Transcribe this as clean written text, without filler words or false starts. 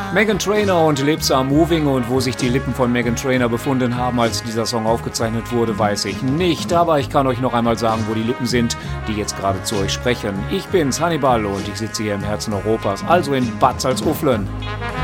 Meghan Trainor und Lips Are Moving, und wo sich die Lippen von Meghan Trainor befunden haben, als dieser Song aufgezeichnet wurde, weiß ich nicht. Aber ich kann euch noch einmal sagen, wo die Lippen sind, die jetzt gerade zu euch sprechen. Ich bin's, Hannibal, und ich sitze hier im Herzen Europas, also in Bad Salzuflen.